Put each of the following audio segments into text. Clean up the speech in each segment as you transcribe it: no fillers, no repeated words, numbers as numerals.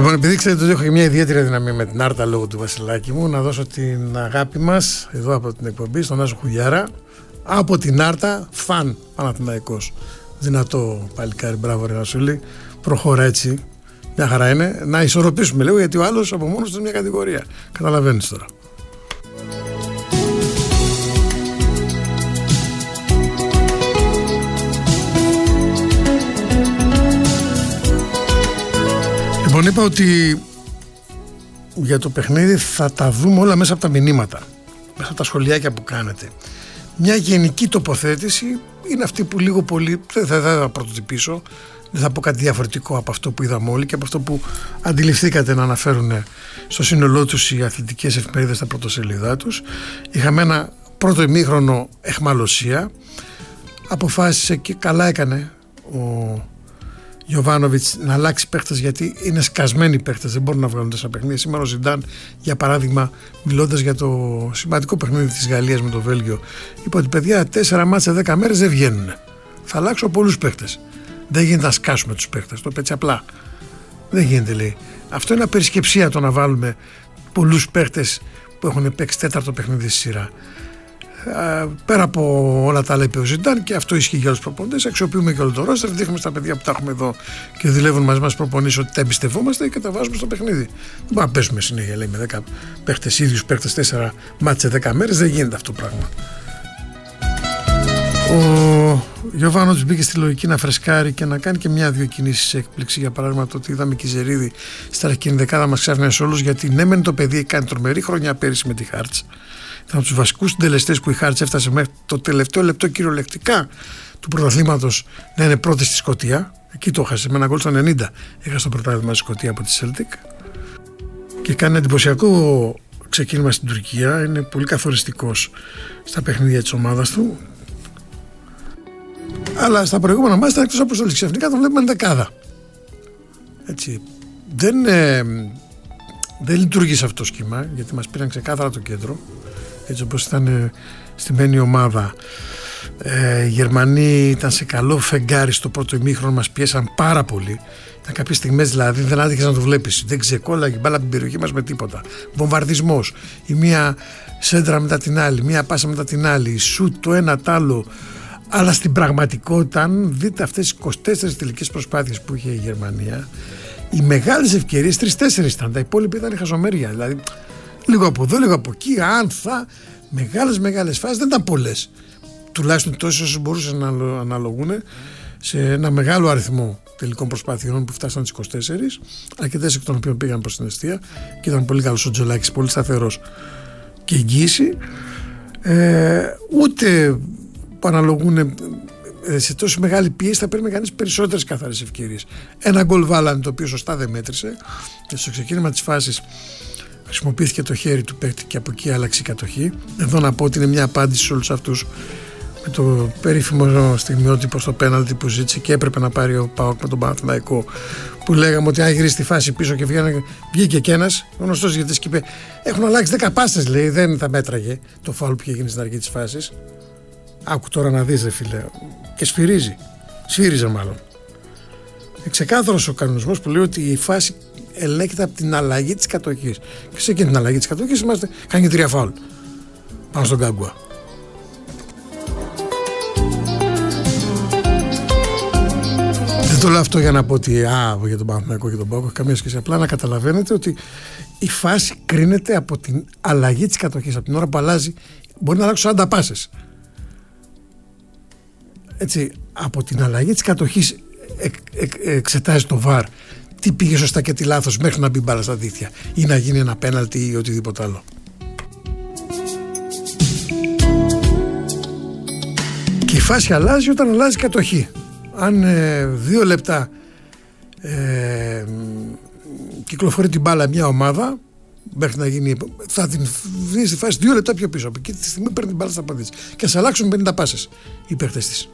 Λοιπόν, επειδή ξέρετε ότι έχω και μια ιδιαίτερη δυναμία με την Άρτα λόγω του Βασιλάκη μου, να δώσω την αγάπη μας εδώ από την εκπομπή στον Άσο Χουγιάρα. Από την Άρτα, φαν Παναθηναϊκός. Δυνατό παλικάρι, μπράβο ρε Βασίλη. Προχώρα έτσι. Μια χαρά είναι. Να ισορροπήσουμε λίγο, γιατί ο άλλος από μόνος του είναι μια κατηγορία. Καταλαβαίνεις τώρα. Λοιπόν, είπα ότι για το παιχνίδι θα τα δούμε όλα μέσα από τα μηνύματα, μέσα από τα σχολιάκια που κάνετε. Μια γενική τοποθέτηση είναι αυτή που λίγο πολύ δεν θα πρωτοτυπήσω, δεν θα πω κάτι διαφορετικό από αυτό που είδαμε όλοι και από αυτό που αντιληφθήκατε να αναφέρουν στο σύνολό τους οι αθλητικές εφημερίδες στα πρωτοσελίδα τους. Είχαμε ένα πρώτο ημίχρονο αιχμαλωσία, αποφάσισε και καλά έκανε ο Γιοβάνοβιτς να αλλάξει παίχτες, γιατί είναι σκασμένοι παίχτες, δεν μπορούν να βγάλουν τέσσερα παιχνίδια. Σήμερα ο Ζιντάν, για παράδειγμα, μιλώντας για το σημαντικό παιχνίδι της Γαλλίας με το Βέλγιο, είπε ότι παιδιά 4 μάτς σε 10 μέρες δεν βγαίνουν. Θα αλλάξω πολλούς παίχτες. Δεν γίνεται να σκάσουμε τους παίχτες. Το είπε έτσι απλά. Δεν γίνεται, λέει. Αυτό είναι απερισκεψία, το να βάλουμε πολλούς παίχτες που έχουν παίξει τέταρτο παιχνίδι στη σειρά. Πέρα από όλα τα άλλα είπε ο Ζιντάν, και αυτό ισχύει για όλους τους προπονητές. Αξιοποιούμε και όλο το ρόστερ, δείχνουμε στα παιδιά που τα έχουμε εδώ και δουλεύουν μαζί μας προπονήσεις ότι τα εμπιστευόμαστε και τα βάζουμε στο παιχνίδι. Δεν μπορούμε να παίζουμε συνέχεια, λέει, με 10 παίχτες, ίδιους παίχτες, 4 μάτς σε 10 μέρες. Δεν γίνεται αυτό το πράγμα. Ο Γιοβάνοβιτς μπήκε στη λογική να φρεσκάρει και να κάνει και μια-δυο κινήσεις έκπληξη. Για παράδειγμα, το ότι είδαμε Κιζερίδη στα αρχική δεκάδα μας ξάφνιασε σε όλους, γιατί ναι, μεν το παιδί έχει κάνει τρομερή χρονιά πέρυσι με τη Χάρτς. Ήταν από τους βασικούς συντελεστές που η Χάρτς έφτασε μέχρι το τελευταίο λεπτό κυριολεκτικά του πρωταθλήματος να είναι πρώτη στη Σκωτία. Εκεί το έχασε με ένα γκολ στο 90. Έχασε το πρωτάθλημα στη Σκωτία από τη Celtic. Και κάνει εντυπωσιακό ξεκίνημα στην Τουρκία. Είναι πολύ καθοριστικός στα παιχνίδια της ομάδας του. Αλλά στα προηγούμενα μάτς ήταν εκτός αποστολής. Ξαφνικά τον βλέπουμε δεκάδα. Έτσι. Δεν λειτουργήσε αυτό το σχήμα, γιατί μας πήραν ξεκάθαρα το κέντρο. Έτσι όπως ήταν στημένη η ομάδα. Οι Γερμανοί ήταν σε καλό φεγγάρι στο πρώτο ημίχρονο, μας πιέσαν πάρα πολύ. Ήταν κάποιες στιγμές δηλαδή δεν άντυχες να το βλέπεις. Δεν ξεκόλλαγε μπάλα από την περιοχή μας με τίποτα. Βομβαρδισμός. Η μία σέντρα μετά την άλλη, μία πάσα μετά την άλλη, η σουτ το ένα τ' άλλο. Αλλά στην πραγματικότητα, αν δείτε αυτές τις 24 τελικές προσπάθειες που είχε η Γερμανία, οι μεγάλες ευκαιρίες 3-4 ήταν. Τα υπόλοιπα ήταν χαζομέρια. Δηλαδή, λίγο από εδώ, λίγο από εκεί, άνθα, μεγάλες φάσεις, δεν ήταν πολλές. Τουλάχιστον τόσες όσες μπορούσαν να αναλογούν σε ένα μεγάλο αριθμό τελικών προσπάθειών που φτάσαν τις 24, αρκετές εκ των οποίων πήγαν προς την αιστεία και ήταν πολύ καλός ο Τζολάκης, πολύ σταθερός και εγγύηση. Ούτε που αναλογούν σε τόσο μεγάλη πίεση θα παίρνει κανείς περισσότερες καθαρές ευκαιρίες. Ένα γκολ βάλανε, το οποίο σωστά δεν μέτρησε, και στο ξεκίνημα της φάσης χρησιμοποιήθηκε το χέρι του παίκτη και από εκεί άλλαξε η κατοχή. Εδώ να πω ότι είναι μια απάντηση σε όλους αυτούς με το περίφημο στιγμιότυπο στο πέναλτι που ζήτησε και έπρεπε να πάρει ο ΠΑΟΚ με τον Παναθηναϊκό, που λέγαμε ότι αν γυρίσει τη φάση πίσω και βγήκε και ένας γνωστός γιατί είπε έχουν αλλάξει 10 πάσες, λέει, δεν θα μέτραγε το φάουλ που είχε γίνει στην αρχή της φάσης. Άκου τώρα να δεις, ρε φίλε, και σφύριζε μάλλον. Ξεκάθαρος ο κανονισμός που λέει ότι η φάση ελέγχεται από την αλλαγή της κατοχής. Και σε εκείνη την αλλαγή της κατοχής κάνει 3 φάουλ πάνω στον Γκάγκουα. Δεν το λέω αυτό για να πω ότι για τον Παναθηναϊκό και τον ΠΑΟΚ, καμία σχέση. Απλά να καταλαβαίνετε ότι η φάση κρίνεται από την αλλαγή της κατοχής. Από την ώρα που αλλάζει μπορεί να αλλάξουν 40 πάσες. Έτσι, από την αλλαγή της κατοχής εξετάζει το VAR τι πήγε σωστά και τι λάθος μέχρι να μπει μπάλα στα δίχτυα ή να γίνει ένα πέναλτι ή οτιδήποτε άλλο. Και η φάση αλλάζει όταν αλλάζει κατοχή. Αν 2 λεπτά κυκλοφορεί την μπάλα μια ομάδα μέχρι να γίνει, θα την δει στη φάση 2 λεπτά πιο πίσω. Από εκεί τη στιγμή παίρνει την μπάλα στα πόδια της και ας αλλάξουν 50 πάσες οι παίχτες της.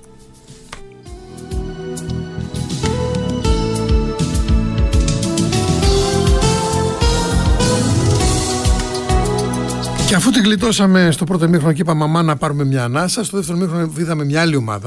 Και αφού την γλιτώσαμε στο πρώτο ημίχρονο και είπαμε αμά να πάρουμε μια ανάσα, στο δεύτερο ημίχρονο είδαμε μια άλλη ομάδα